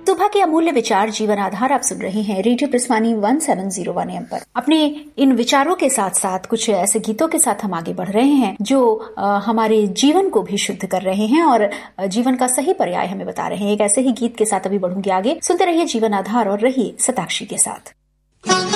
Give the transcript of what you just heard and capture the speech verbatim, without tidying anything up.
सुबह के अमूल्य विचार जीवन आधार आप सुन रहे हैं radio प्रिस्मानी one seven zero one M पर। अपने इन विचारों के साथ साथ कुछ ऐसे गीतों के साथ हम आगे बढ़ रहे हैं जो आ, हमारे जीवन को भी शुद्ध कर रहे हैं और जीवन का सही पर्याय हमें बता रहे हैं। एक ऐसे ही गीत के साथ अभी बढ़ूंगी आगे। सुनते रहिए जीवन आधार और रहिए सताक्षी के साथ।